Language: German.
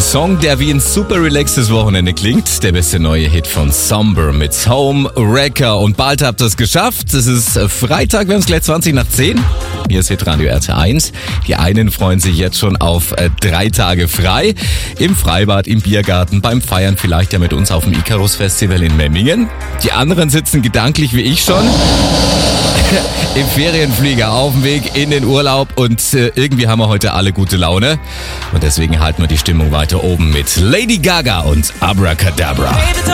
Song, der wie ein super relaxtes Wochenende klingt. Der beste neue Hit von Somber mit Home Wrecker. Und bald habt ihr es geschafft. Es ist Freitag, wir haben es gleich 20 nach 10. Hier ist Hitradio RT1. Die einen freuen sich jetzt schon auf 3 Tage frei. Im Freibad, im Biergarten, beim Feiern, vielleicht ja mit uns auf dem Icarus Festival in Memmingen. Die anderen sitzen gedanklich wie ich schon im Ferienflieger auf dem Weg in den Urlaub und irgendwie haben wir heute alle gute Laune. Und deswegen halten wir die Stimmung weiter oben mit Lady Gaga und Abracadabra.